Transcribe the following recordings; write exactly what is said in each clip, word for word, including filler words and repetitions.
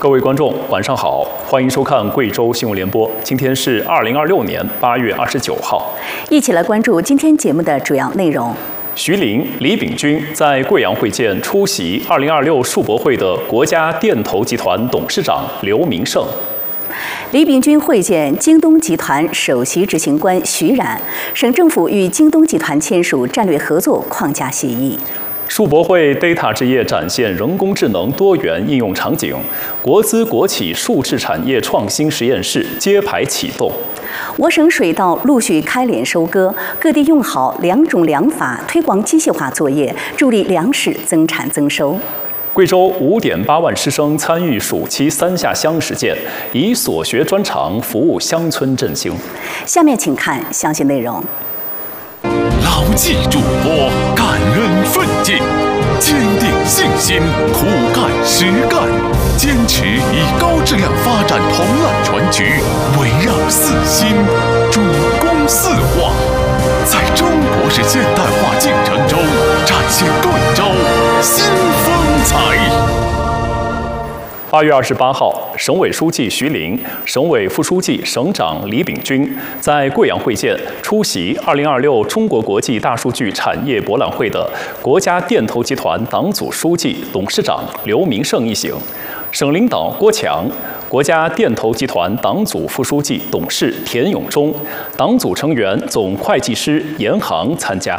各位观众，晚上好，欢迎收看贵州新闻联播。今天是二零二六年八月二十九号， 一起来关注今天节目的主要内容。 徐凌、李秉钧在贵阳会见出席二零二六数博会的国家电投集团董事长刘明胜。 李秉钧会见京东集团首席执行官徐冉，省政府与京东集团签署战略合作框架协议。 数博会 Data 之夜展现人工智能多元应用场景，国资国企数智产业创新实验室揭牌启动。 我省水稻陆续开镰收割，各地用好良种良法，推广机械化作业，助力粮食增产增收。 贵州五点八万师生参与暑期三下乡实践，以所学专长服务乡村振兴。 下面请看详细内容。 牢记嘱托，感恩奋进，坚定信心，苦干实干，坚持以高质量发展统揽全局，围绕四新，主攻四化，在中国式现代化进程中展现贵州新风采。 八月二十八号，省委书记徐凌、省委副书记、省长李秉钧在贵阳会见出席二零二六中国国际大数据产业博览会的国家电投集团党组书记、董事长刘明胜一行，省领导郭强、国家电投集团党组副书记、董事田永忠、党组成员总会计师严航参加。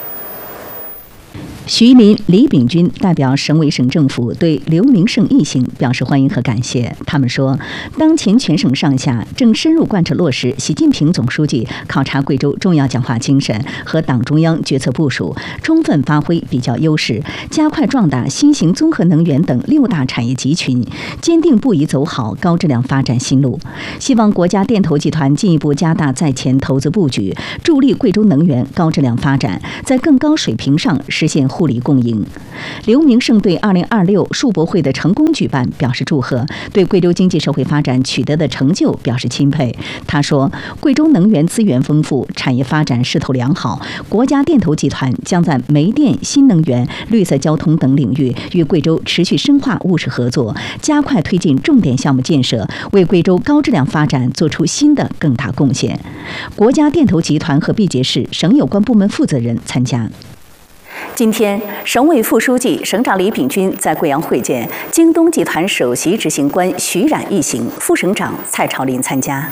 徐凌、李秉钧代表省委省政府对刘明胜一行表示欢迎和感谢。他们说，当前全省上下正深入贯彻落实习近平总书记考察贵州重要讲话精神和党中央决策部署，充分发挥比较优势，加快壮大新型综合能源等六大产业集群，坚定不移走好高质量发展新路。希望国家电投集团进一步加大在前投资布局，助力贵州能源高质量发展，在更高水平上实现互利共赢。刘明胜对二零二六数博会的成功举办表示祝贺，对贵州经济社会发展取得的成就表示钦佩。他说，贵州能源资源丰富，产业发展势头良好，国家电投集团将在煤电、新能源、绿色交通等领域与贵州持续深化务实合作，加快推进重点项目建设，为贵州高质量发展做出新的更大贡献。国家电投集团和毕节市省有关部门负责人参加。今天，省委副书记、省长李秉钧在贵阳会见京东集团首席执行官徐冉一行，副省长蔡朝林参加。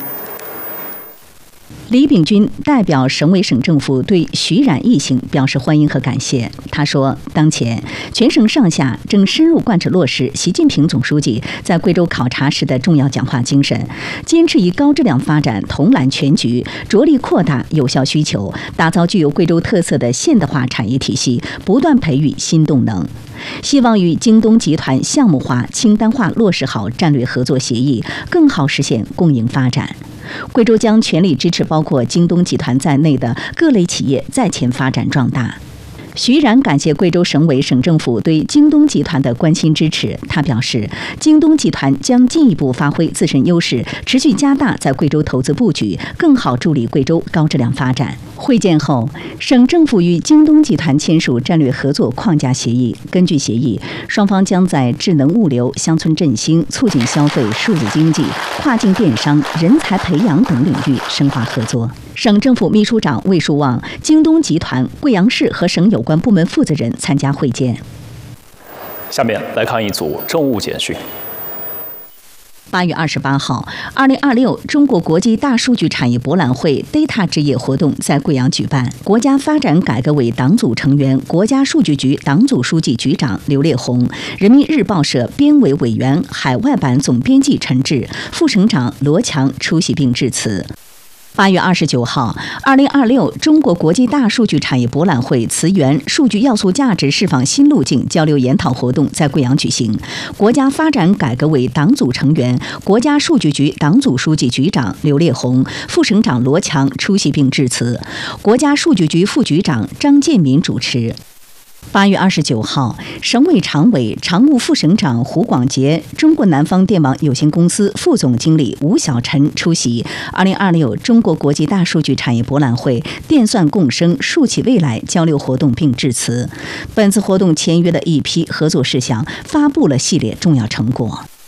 李秉钧代表省委省政府对徐冉一行表示欢迎和感谢。他说，当前全省上下正深入贯彻落实习近平总书记在贵州考察时的重要讲话精神，坚持以高质量发展统揽全局，着力扩大有效需求，打造具有贵州特色的现代化产业体系，不断培育新动能。希望与京东集团项目化、清单化落实好战略合作协议，更好实现共赢发展。贵州将全力支持包括京东集团在内的各类企业在前发展壮大。徐冉感谢贵州省委省政府对京东集团的关心支持。他表示，京东集团将进一步发挥自身优势，持续加大在贵州投资布局，更好助力贵州高质量发展。会见后，省政府与京东集团签署战略合作框架协议。根据协议，双方将在智能物流、乡村振兴、促进消费、数字经济、跨境电商、人才培养等领域深化合作。省政府秘书长魏树旺、京东集团、贵阳市和省有关部门负责人参加会见。 下面来看一组政务简讯。 八月二十八号，二零二六中国国际大数据产业博览会 Data 之夜活动在贵阳举办。国家发展改革委党组成员、国家数据局党组书记、局长刘烈宏，人民日报社编委委员、海外版总编辑陈志，副省长罗强出席并致辞。八月二十九号，二零二六中国国际大数据产业博览会词源数据要素价值释放新路径交流研讨活动在贵阳举行。国家发展改革委党组成员、国家数据局党组书记、局长刘烈宏、副省长罗强出席并致辞，国家数据局副局长张建民主持。八月二十九号，省委常委、常务副省长胡广杰、中国南方电网有限公司副总经理吴小晨出席二零二六中国国际大数据产业博览会电算共生、数企未来交流活动并致辞。本次活动签约的一批合作事项，发布了系列重要成果。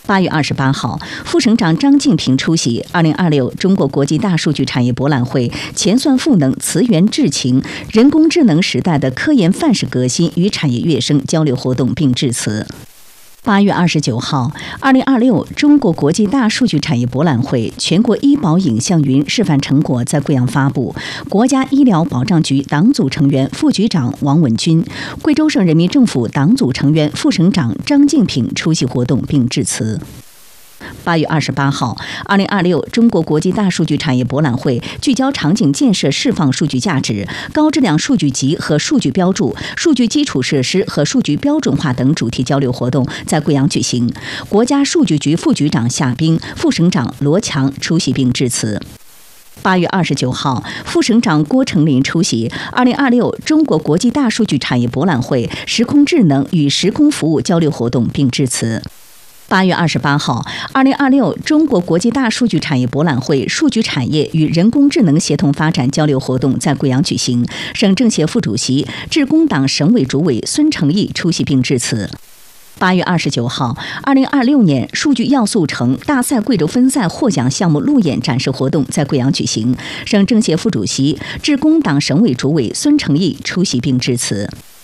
八月二十八号，副省长张敬平出席二零二六中国国际大数据产业博览会前算赋能词源智情人工智能时代的科研范式革新与产业跃升交流活动并致辞。八月二十九号，二零二六中国国际大数据产业博览会全国医保影像云示范成果在贵阳发布。国家医疗保障局党组成员、副局长王文军，贵州省人民政府党组成员、副省长张敬平出席活动并致辞。八月二十八号，二零二六中国国际大数据产业博览会聚焦场景建设释放数据价值、高质量数据集和数据标注、数据基础设施和数据标准化等主题交流活动在贵阳举行。国家数据局副局长夏斌、副省长罗强出席并致辞。八月二十九号，副省长郭成林出席二零二六中国国际大数据产业博览会时空智能与时空服务交流活动并致辞。八月二十八号，二零二六中国国际大数据产业博览会数据产业与人工智能协同发展交流活动在贵阳举行。省政协副主席、致公党省委主委孙成义出席并致辞。八月二十九号，二零二六年数据要素城大赛贵州分赛获奖项目路演展示活动在贵阳举行。省政协副主席、致公党省委主委孙成义出席并致辞。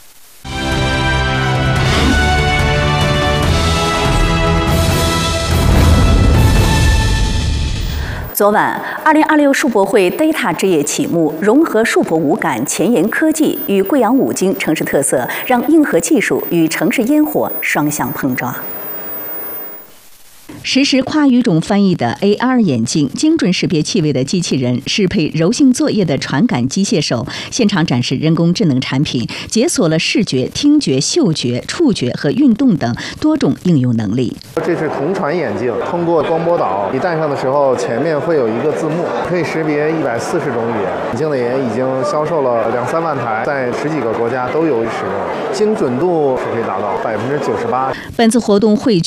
昨晚，二零二六数博会 Data 之夜启幕，融合数博五感、前沿科技与贵阳五金城市特色，让硬核技术与城市烟火双向碰撞。实时跨语种翻译的 A R 眼镜、精准识别气味的机器人、适配柔性作业的传感机械手，现场展示人工智能产品，解锁了视觉、听觉、嗅觉、触觉和运动等多种应用能力。 这是同传眼镜，通过光波导，你戴上的时候前面会有一个字幕，可以识别一百四十种语言。眼镜的也已经销售了两三万台，在十几个国家都有使用，精准度是可以达到百分之九十八。 本次活动汇聚